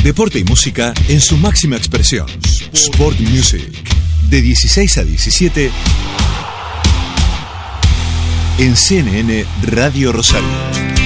Deporte y música en su máxima expresión. Sport Music. De 16 a 17 en CNN Radio Rosario.